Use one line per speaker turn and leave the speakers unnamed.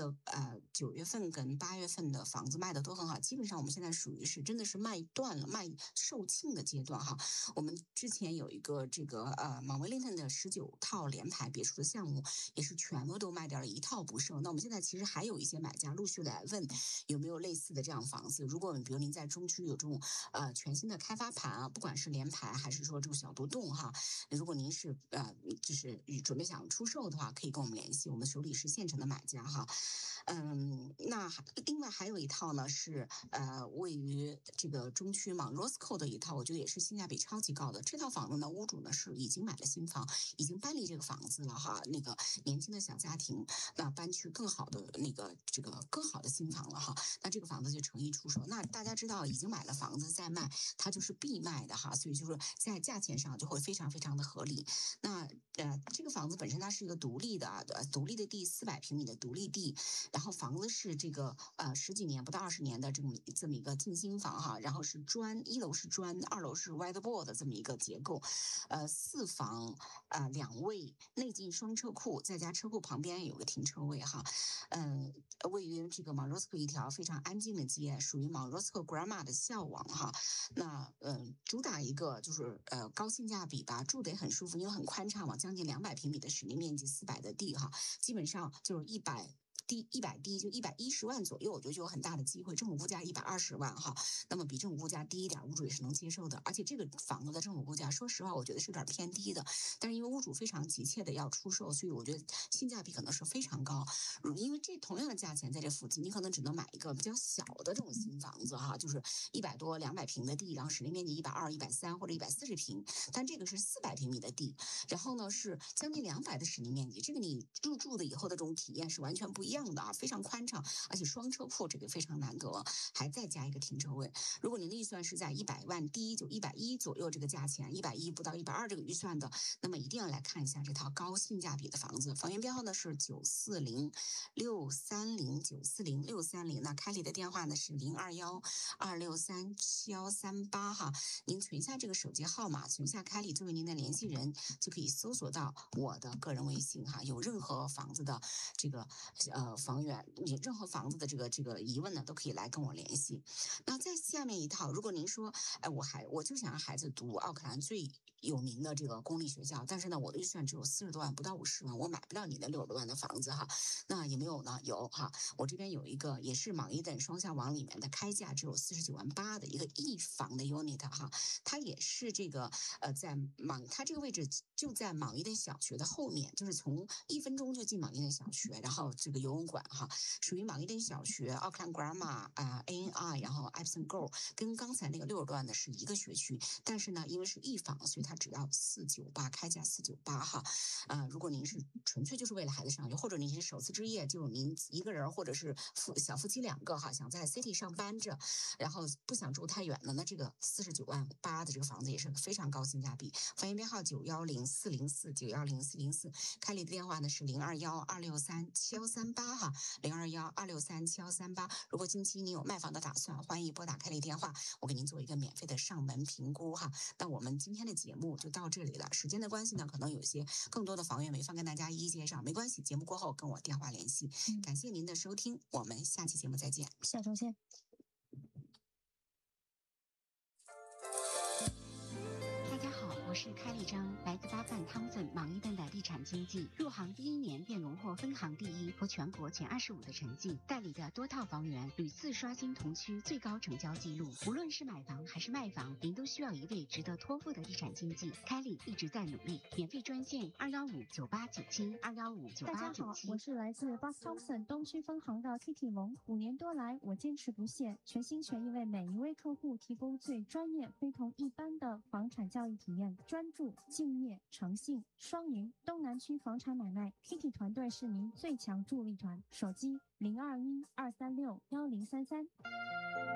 的9月份跟8月份的房子卖的都很好，基本上我们现在属于是真的是卖断了，卖售罄的阶段哈。我们之前有一个这个芒威林顿的19套联排别墅的项目，也是全部都卖掉了，一套不剩。那我们现在其实还有一些买家陆续来问有没有类似的这样房子。如果比如您在中区有这种全新的开发盘啊，不管是联排还是说这种小独栋哈，如果您是就是准备想出售的话，可以跟我们联系，我们手里是现成的买家哈。那另外还有一套呢是位于这个中区Mount Roscoe的一套，我觉得也是性价比超级高的。这套房子呢，屋主呢是已经买了新房，已经搬离这个房子了哈。那个年轻的小家庭，那搬去更好的这个更好的新房了哈。那这个房子就诚意出售。那大家知道，已经买了房子再卖，它就是必卖的哈，所以就是在价钱上就会非常非常的合理。那这个房子本身它是一个独立的地，400平米的独立地，然后房子是这个10几年不到20年的这么一个进新房哈，然后是砖，1楼是砖，2楼是 whiteboard 的这么一个结构，4房2卫，内进双车库，再加车库旁边有个停车位哈，位于这个 Mount Roscoe 一条非常安静的街，属于 Mount Roscoe Grandma 的校网哈。那主打一个就是高性价比吧，住得也很舒服，因为很宽敞嘛，将近200平米的室内面积，400的地哈，基本上就是100低就110万左右，我觉得就有很大的机会。政府估价120万哈，那么比政府估价低一点，屋主也是能接受的。而且这个房子的政府估价，说实话，我觉得是有点偏低的。但是因为屋主非常急切的要出售，所以我觉得性价比可能是非常高。因为这同样的价钱在这附近，你可能只能买一个比较小的这种新房子哈，就是100多200平的地，然后室内面积120、130或者140平，但这个是400平米的地，然后呢是将近200的室内面积，这个你入住的以后的这种体验是完全不一样的啊，非常宽敞，而且双车库这个非常难得，还再加一个停车位。如果您的预算是在100万低，就110左右这个价钱，110不到120这个预算的，那么一定要来看一下这套高性价比的房子。房源编号呢是940630940，那开立的电话呢是0212637138哈。您存下这个手机号码，存下开立作为您的联系人，就可以搜索到我的个人微信哈。有任何房子的这个房源，你任何房子的这个疑问呢，都可以来跟我联系。那在下面一套，如果您说，我就想让孩子读奥克兰最有名的这个公立学校，但是呢，我的预算只有40多万，不到50万，我买不了你的60多万的房子哈。那有没有呢？有哈，我这边有一个也是芒伊登双向网里面的，开价只有49万8的一个一房的 unit 哈，它也是这个它这个位置就在芒伊登小学的后面，就是从1分钟就进芒伊登小学，然后这个游泳馆哈，属于芒伊登小学、奥克兰 Grandma ANI， 然后 Epsom Grove 跟刚才那个60多万的是一个学区，但是呢，因为是一房，所以它只要498，开价498哈。如果您是纯粹就是为了孩子上学，或者您是首次置业，就您一个人或者是小夫妻2个哈，想在 City 上班着，然后不想住太远的，那这个49万8的这个房子也是非常高性价比。房源编号910404，910404，开立的电话呢是0212637138哈，0212637138。如果近期你有卖房的打算，欢迎拨打开立电话，我给您做一个免费的上门评估哈。那我们今天的节目就到这里了，时间的关系呢，可能有些更多的房源没法跟大家一一介绍，没关系，节目过后跟我电话联系。感谢您的收听，我们下期节目再见，
下周见。
大家好，我是开立章，来自巴范汤森芒伊登的地产经纪，入行第1年便荣获分行第1和全国前25的成绩，代理的多套房源屡次刷新同区最高成交记录。无论是买房还是卖房，您都需要一位值得托付的地产经纪，开立一直在努力。免费专线2159897，2159897。
大家好，我是来自巴斯汤森东区分行的 Kitty 龙。5年多来，我坚持不懈，全心全意为每一位客户提供最专业、非同一般的房产教育体验，专注、敬业、诚信，双赢。东南区房产买卖 ，Kitty 团队是您最强助力团。手机0212361033。